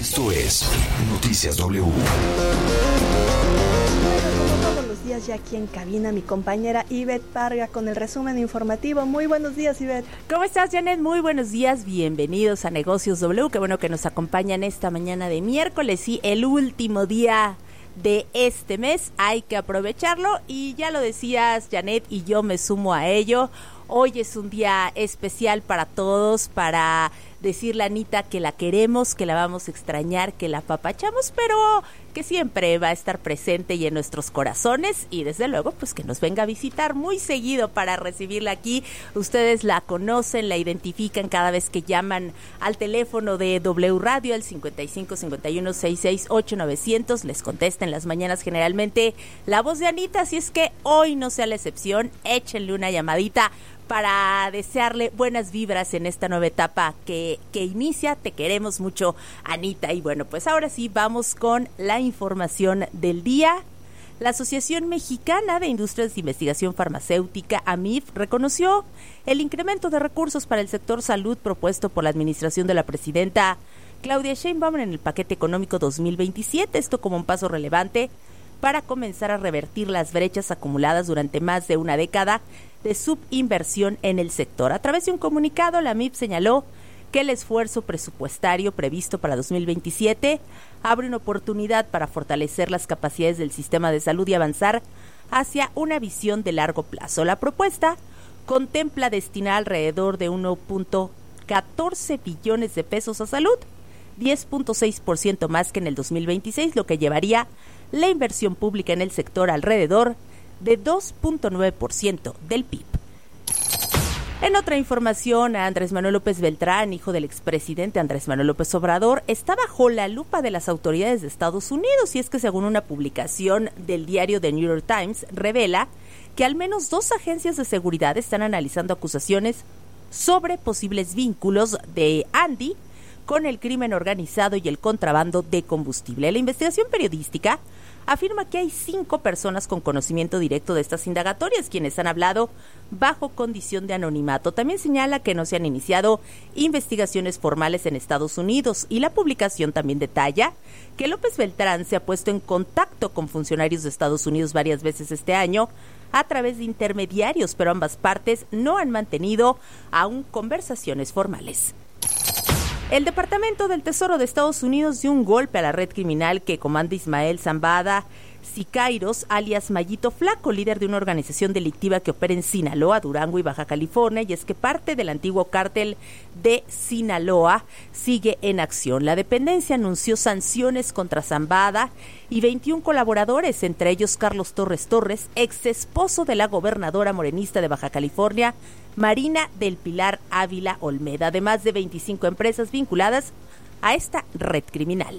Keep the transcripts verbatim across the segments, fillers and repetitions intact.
Esto es Noticias W. Todos los días ya aquí en cabina mi compañera Ivette Parga con el resumen informativo. Muy buenos días, Ivette. ¿Cómo estás, Janet? Muy buenos días, bienvenidos a Negocios W. Qué bueno que nos acompañan esta mañana de miércoles y el último día de este mes. Hay que aprovecharlo y ya lo decías, Janet, y yo me sumo a ello. Hoy es un día especial para todos, para decirle a Anita que la queremos, que la vamos a extrañar, que la apapachamos, pero que siempre va a estar presente y en nuestros corazones, y desde luego pues que nos venga a visitar muy seguido para recibirla aquí. Ustedes la conocen, la identifican cada vez que llaman al teléfono de W Radio, el cincuenta y cinco, cincuenta y uno, sesenta y seis, ocho, novecientos, les contesta en las mañanas generalmente la voz de Anita, así es que hoy no sea la excepción, échenle una llamadita para desearle buenas vibras en esta nueva etapa que, que inicia. Te queremos mucho, Anita. Y bueno, pues ahora sí, vamos con la información del día. La Asociación Mexicana de Industrias de Investigación Farmacéutica, A M I F, reconoció el incremento de recursos para el sector salud propuesto por la administración de la presidenta Claudia Sheinbaum en el paquete económico dos mil veintisiete, esto como un paso relevante para comenzar a revertir las brechas acumuladas durante más de una década de subinversión en el sector. A través de un comunicado, la A M I F señaló que el esfuerzo presupuestario previsto para dos mil veintisiete abre una oportunidad para fortalecer las capacidades del sistema de salud y avanzar hacia una visión de largo plazo. La propuesta contempla destinar alrededor de uno punto catorce billones de pesos a salud, diez punto seis por ciento más que en el dos mil veintiséis, lo que llevaría la inversión pública en el sector alrededor de dos punto nueve por ciento del P I B. En otra información, Andrés Manuel López Beltrán, hijo del expresidente Andrés Manuel López Obrador, está bajo la lupa de las autoridades de Estados Unidos, y es que según una publicación del diario The New York Times, revela que al menos dos agencias de seguridad están analizando acusaciones sobre posibles vínculos de Andy con el crimen organizado y el contrabando de combustible. La investigación periodística afirma que hay cinco personas con conocimiento directo de estas indagatorias, quienes han hablado bajo condición de anonimato. También señala que no se han iniciado investigaciones formales en Estados Unidos, y la publicación también detalla que López Beltrán se ha puesto en contacto con funcionarios de Estados Unidos varias veces este año a través de intermediarios, pero ambas partes no han mantenido aún conversaciones formales. El Departamento del Tesoro de Estados Unidos dio un golpe a la red criminal que comanda Ismael Zambada Siqueiros, alias Mayito Flaco, líder de una organización delictiva que opera en Sinaloa, Durango y Baja California, y es que parte del antiguo cártel de Sinaloa sigue en acción. La dependencia anunció sanciones contra Zambada y veintiún colaboradores, entre ellos Carlos Torres Torres, ex esposo de la gobernadora morenista de Baja California, Marina del Pilar Ávila Olmeda, además de veinticinco empresas vinculadas a esta red criminal.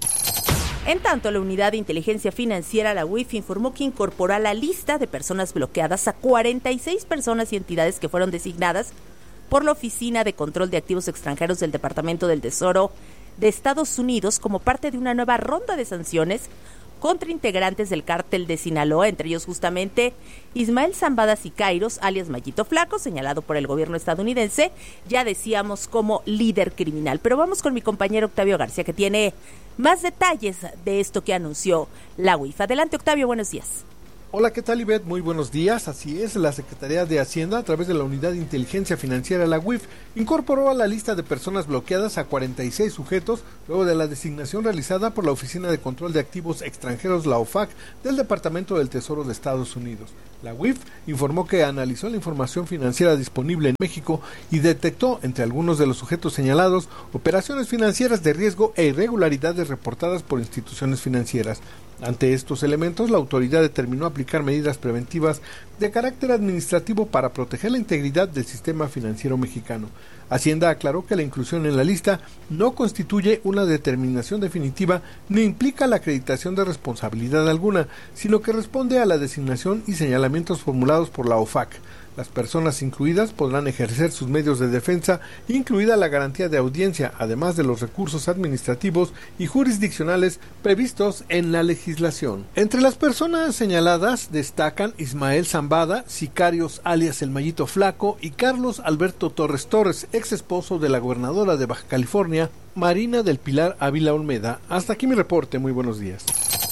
En tanto, la Unidad de Inteligencia Financiera, la U I F, informó que incorporó a la lista de personas bloqueadas a cuarenta y seis personas y entidades que fueron designadas por la Oficina de Control de Activos Extranjeros del Departamento del Tesoro de Estados Unidos como parte de una nueva ronda de sanciones contra integrantes del cártel de Sinaloa, entre ellos justamente Ismael Zambada Siqueiros, alias Mayito Flaco, señalado por el gobierno estadounidense, ya decíamos, como líder criminal. Pero vamos con mi compañero Octavio García, que tiene más detalles de esto que anunció la U I F. Adelante, Octavio, buenos días. Hola, ¿qué tal, Ivette? Muy buenos días. Así es, la Secretaría de Hacienda, a través de la Unidad de Inteligencia Financiera, la U I F, incorporó a la lista de personas bloqueadas a cuarenta y seis sujetos, luego de la designación realizada por la Oficina de Control de Activos Extranjeros, la O F A C, del Departamento del Tesoro de Estados Unidos. La U I F informó que analizó la información financiera disponible en México y detectó, entre algunos de los sujetos señalados, operaciones financieras de riesgo e irregularidades reportadas por instituciones financieras. Ante estos elementos, la autoridad determinó aplicar medidas preventivas de carácter administrativo para proteger la integridad del sistema financiero mexicano. Hacienda aclaró que la inclusión en la lista no constituye una determinación definitiva ni implica la acreditación de responsabilidad alguna, sino que responde a la designación y señalamientos formulados por la O F A C. Las personas incluidas podrán ejercer sus medios de defensa, incluida la garantía de audiencia, además de los recursos administrativos y jurisdiccionales previstos en la legislación. Entre las personas señaladas destacan Ismael Zambada Siqueiros, alias el Mayito Flaco, y Carlos Alberto Torres Torres, ex esposo de la gobernadora de Baja California, Marina del Pilar Ávila Olmeda. Hasta aquí mi reporte, muy buenos días.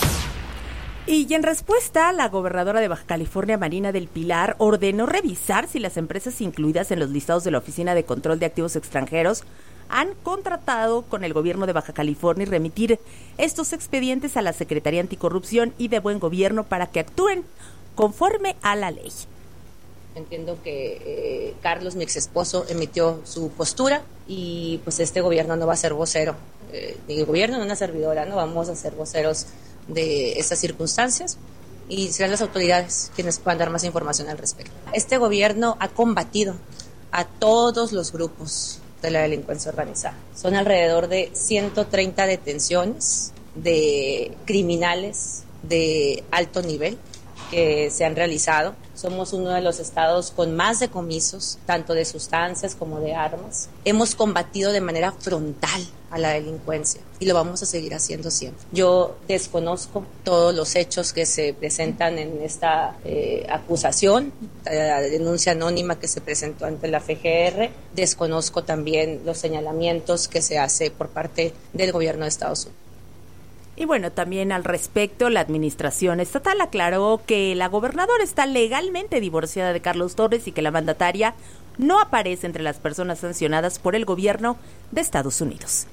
Y en respuesta, la gobernadora de Baja California, Marina del Pilar, ordenó revisar si las empresas incluidas en los listados de la Oficina de Control de Activos Extranjeros han contratado con el gobierno de Baja California y remitir estos expedientes a la Secretaría Anticorrupción y de Buen Gobierno para que actúen conforme a la ley. Entiendo que eh, Carlos, mi ex esposo, emitió su postura y pues este gobierno no va a ser vocero, eh, ni el gobierno ni una servidora, no vamos a ser voceros de estas circunstancias y serán las autoridades quienes puedan dar más información al respecto. Este gobierno ha combatido a todos los grupos de la delincuencia organizada. Son alrededor de ciento treinta detenciones de criminales de alto nivel que se han realizado. Somos uno de los estados con más decomisos, tanto de sustancias como de armas. Hemos combatido de manera frontal a la delincuencia y lo vamos a seguir haciendo siempre. Yo desconozco todos los hechos que se presentan en esta eh, acusación, la denuncia anónima que se presentó ante la F G R. Desconozco también los señalamientos que se hace por parte del gobierno de Estados Unidos. Y bueno, también al respecto, la administración estatal aclaró que la gobernadora está legalmente divorciada de Carlos Torres y que la mandataria no aparece entre las personas sancionadas por el gobierno de Estados Unidos.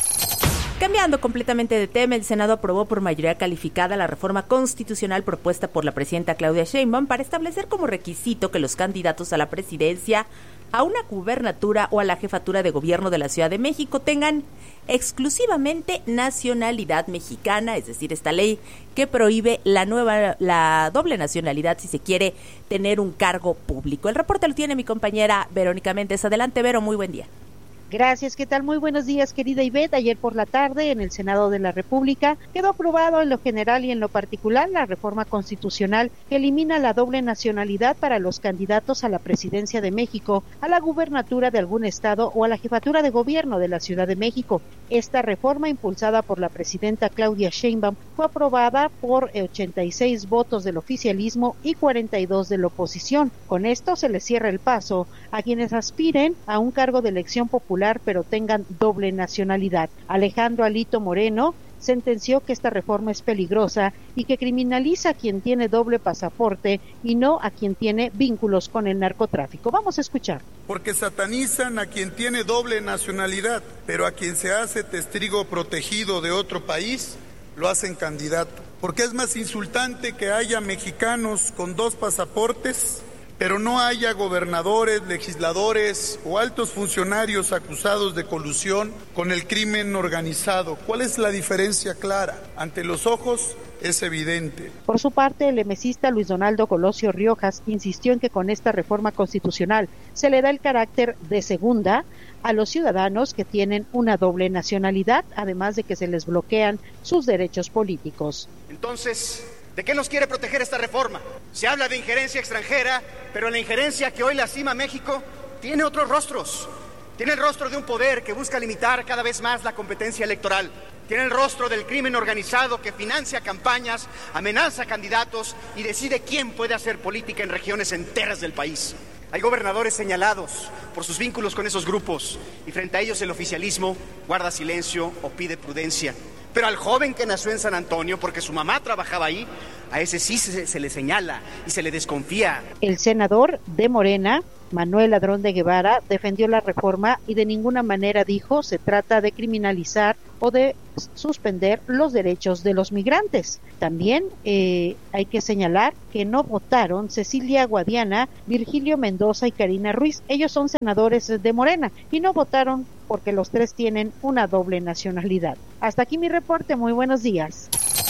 Cambiando completamente de tema, el Senado aprobó por mayoría calificada la reforma constitucional propuesta por la presidenta Claudia Sheinbaum para establecer como requisito que los candidatos a la presidencia, a una gubernatura o a la jefatura de gobierno de la Ciudad de México tengan exclusivamente nacionalidad mexicana, es decir, esta ley que prohíbe la nueva, la doble nacionalidad si se quiere tener un cargo público. El reporte lo tiene mi compañera Verónica Méndez. Adelante, Vero, muy buen día. Gracias, ¿qué tal? Muy buenos días, querida Ivette. Ayer por la tarde, en el Senado de la República, quedó aprobado en lo general y en lo particular la reforma constitucional que elimina la doble nacionalidad para los candidatos a la presidencia de México, a la gubernatura de algún estado o a la jefatura de gobierno de la Ciudad de México. Esta reforma, impulsada por la presidenta Claudia Sheinbaum, fue aprobada por ochenta y seis votos del oficialismo y cuarenta y dos de la oposición. Con esto se les cierra el paso a quienes aspiren a un cargo de elección popular pero tengan doble nacionalidad. Alejandro Alito Moreno sentenció que esta reforma es peligrosa y que criminaliza a quien tiene doble pasaporte y no a quien tiene vínculos con el narcotráfico. Vamos a escuchar. Porque satanizan a quien tiene doble nacionalidad, pero a quien se hace testigo protegido de otro país, lo hacen candidato. Porque es más insultante que haya mexicanos con dos pasaportes, pero no haya gobernadores, legisladores o altos funcionarios acusados de colusión con el crimen organizado. ¿Cuál es la diferencia clara? Ante los ojos es evidente. Por su parte, el emesista Luis Donaldo Colosio Riojas insistió en que con esta reforma constitucional se le da el carácter de segunda a los ciudadanos que tienen una doble nacionalidad, además de que se les bloquean sus derechos políticos. Entonces, ¿de qué nos quiere proteger esta reforma? Se habla de injerencia extranjera, pero la injerencia que hoy lastima México tiene otros rostros. Tiene el rostro de un poder que busca limitar cada vez más la competencia electoral. Tiene el rostro del crimen organizado que financia campañas, amenaza candidatos y decide quién puede hacer política en regiones enteras del país. Hay gobernadores señalados por sus vínculos con esos grupos y frente a ellos el oficialismo guarda silencio o pide prudencia. Pero al joven que nació en San Antonio, porque su mamá trabajaba ahí, a ese sí se, se le señala y se le desconfía. El senador de Morena, Manuel Ladrón de Guevara, defendió la reforma y de ninguna manera dijo se trata de criminalizar o de suspender los derechos de los migrantes. También eh, hay que señalar que no votaron Cecilia Guadiana, Virgilio Mendoza y Karina Ruiz. Ellos son senadores de Morena y no votaron porque los tres tienen una doble nacionalidad. Hasta aquí mi reporte. Muy buenos días.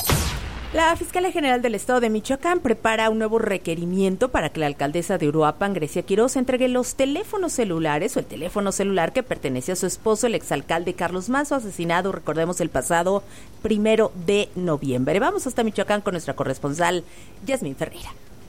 La Fiscalía General del Estado de Michoacán prepara un nuevo requerimiento para que la alcaldesa de Uruapan, Grecia Quiroz, entregue los teléfonos celulares o el teléfono celular que pertenece a su esposo, el exalcalde Carlos Mazo, asesinado, recordemos, el pasado primero de noviembre. Vamos hasta Michoacán con nuestra corresponsal, Yasmín Ferreira.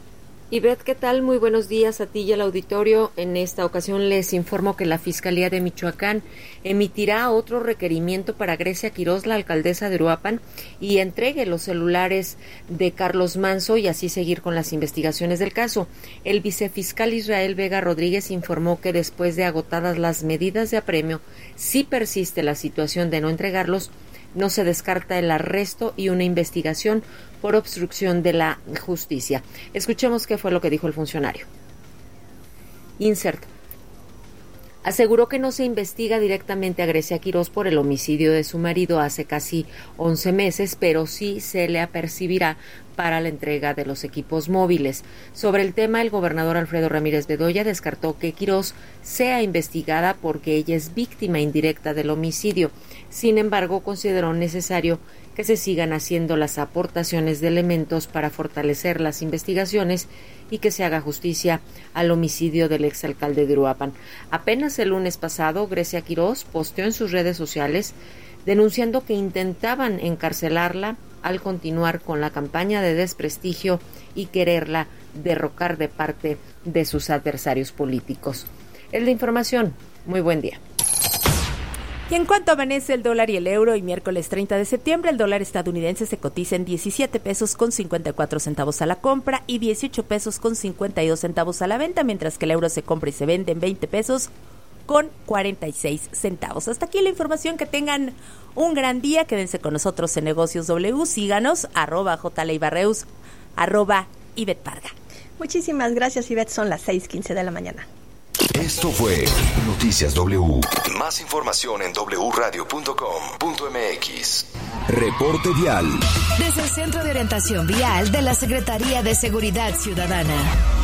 Ivette, ¿qué tal? Muy buenos días a ti y al auditorio. En esta ocasión les informo que la Fiscalía de Michoacán emitirá otro requerimiento para Grecia Quirós, la alcaldesa de Uruapan, y entregue los celulares de Carlos Manzo y así seguir con las investigaciones del caso. El vicefiscal Israel Vega Rodríguez informó que después de agotadas las medidas de apremio, si persiste la situación de no entregarlos, no se descarta el arresto y una investigación por obstrucción de la justicia. Escuchemos qué fue lo que dijo el funcionario. Insert. Aseguró que no se investiga directamente a Grecia Quirós por el homicidio de su marido hace casi once meses, pero sí se le apercibirá para la entrega de los equipos móviles. Sobre el tema, el gobernador Alfredo Ramírez Bedoya descartó que Quirós sea investigada porque ella es víctima indirecta del homicidio. Sin embargo, consideró necesario que se sigan haciendo las aportaciones de elementos para fortalecer las investigaciones y que se haga justicia al homicidio del exalcalde de Uruapan. Apenas el lunes pasado, Grecia Quirós posteó en sus redes sociales denunciando que intentaban encarcelarla al continuar con la campaña de desprestigio y quererla derrocar de parte de sus adversarios políticos. Es la información. Muy buen día. Y en cuanto amanece el dólar y el euro, hoy miércoles treinta de septiembre, el dólar estadounidense se cotiza en diecisiete pesos con cincuenta y cuatro centavos a la compra y dieciocho pesos con cincuenta y dos centavos a la venta, mientras que el euro se compra y se vende en veinte pesos con cuarenta y seis centavos. Hasta aquí la información, que tengan un gran día, quédense con nosotros en Negocios W, síganos, arroba jleibarreus, arroba Ivette Parga. Muchísimas gracias, Ivette, son las seis quince de la mañana. Esto fue Noticias W. Más información en doble u radio punto com punto m x. Reporte vial. Desde el Centro de Orientación Vial de la Secretaría de Seguridad Ciudadana.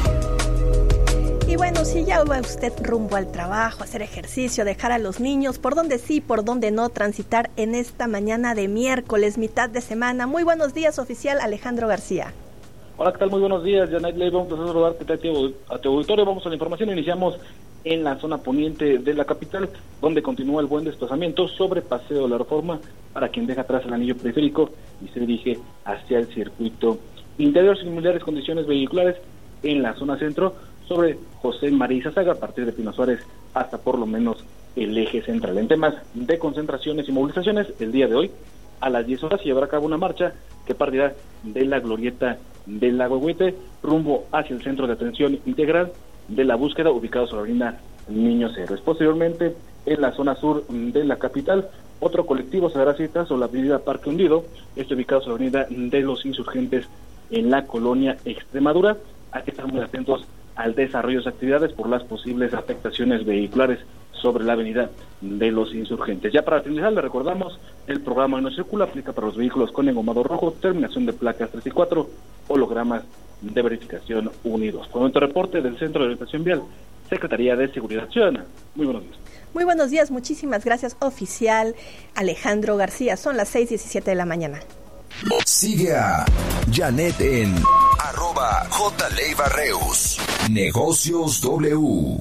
Y bueno, si ya va usted rumbo al trabajo, hacer ejercicio, dejar a los niños, por donde sí, por donde no, transitar en esta mañana de miércoles, mitad de semana. Muy buenos días, oficial Alejandro García. Hola, ¿qué tal? Muy buenos días, Janet Ley. Vamos a saludarte a tu auditorio. Vamos a la información. Iniciamos en la zona poniente de la capital, donde continúa el buen desplazamiento sobre Paseo de la Reforma para quien deja atrás el anillo periférico y se dirige hacia el circuito interior. Similares condiciones vehiculares en la zona centro sobre José María Izazaga, a partir de Pino Suárez hasta por lo menos el eje central. En temas de concentraciones y movilizaciones, el día de hoy a las diez horas se llevará a cabo una marcha que partirá de la glorieta del Agüehuete rumbo hacia el Centro de Atención Integral de la Búsqueda, ubicado sobre la avenida Niños Héroes. Posteriormente, en la zona sur de la capital, otro colectivo se dará cita sobre la avenida Parque Hundido, este ubicado sobre la avenida de los Insurgentes en la colonia Extremadura. Hay que estar muy atentos al desarrollo de las actividades por las posibles afectaciones vehiculares sobre la avenida de los Insurgentes. Ya para finalizar, le recordamos, el programa No Circula aplica para los vehículos con engomado rojo, terminación de placas tres y cuatro, hologramas de verificación unidos. Con nuestro reporte del Centro de Orientación Vial, Secretaría de Seguridad Ciudadana. Muy buenos días. Muy buenos días, muchísimas gracias, oficial Alejandro García. Son las seis diecisiete de la mañana. Sigue a Janet en arroba jleibarreus. Negocios W.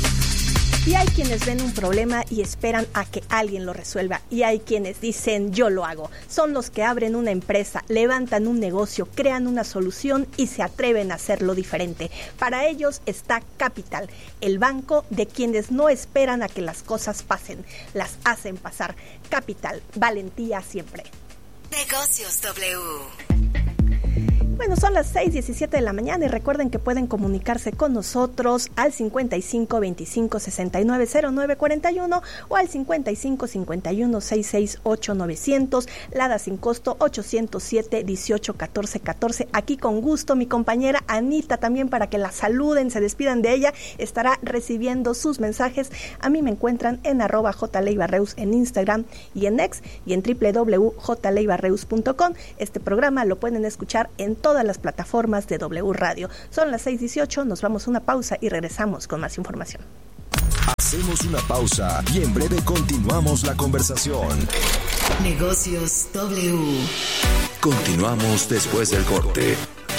Y hay quienes ven un problema y esperan a que alguien lo resuelva. Y hay quienes dicen, yo lo hago. Son los que abren una empresa, levantan un negocio, crean una solución y se atreven a hacerlo diferente. Para ellos está Capital, el banco de quienes no esperan a que las cosas pasen, las hacen pasar. Capital, valentía siempre. Negocios W. Bueno, son las seis diecisiete de la mañana y recuerden que pueden comunicarse con nosotros al cincuenta y cinco veinticinco sesenta y nueve cero nueve cuarenta y uno o al cincuenta y cinco cincuenta y uno sesenta y seis ocho novecientos, Lada sin costo ochocientos siete dieciocho catorce catorce. Aquí con gusto mi compañera Anita también, para que la saluden, se despidan de ella, estará recibiendo sus mensajes. A mí me encuentran en arroba jleibarreus en Instagram y en X y en doble u doble u doble u punto jleibarreus punto com. Este programa lo pueden escuchar en todo todas las plataformas de W Radio. Son las seis dieciocho, nos vamos a una pausa y regresamos con más información. Hacemos una pausa y en breve continuamos la conversación. Negocios W. Continuamos después del corte.